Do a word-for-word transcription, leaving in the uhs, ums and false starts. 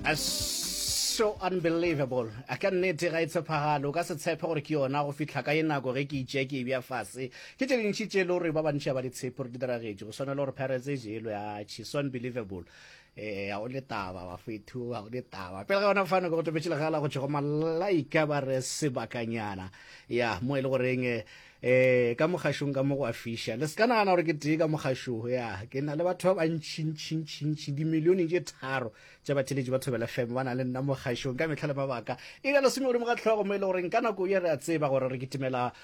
So unbelievable. I ka nnete ga itse phagalo ka se tshepe gore ke yona go fitla ka enako ge ke itse ke bia fase ke tse dintsi tse le gore ba bantšha ba ditshepe gore di diragetse go swana le gore parents e jelo ya chi so unbelievable eh a o le taba ba fethu a o le taba pele ga ona fana go tobetšela gala go tšego malaika ba re sebakanyana ya mo ile goreng eh ka mogashong ka mo go afisha le ska nana gore ke tee ka mogasho ya ke na le batho ba ntšintšintšintši di milione tše tharo tša batheletši ba thobela fm ba na le nna mogashong ka metlha le mabaka e ka le some gore mo ga tlhogo mo ile gore nka nako ye re a tseba gore re kitimela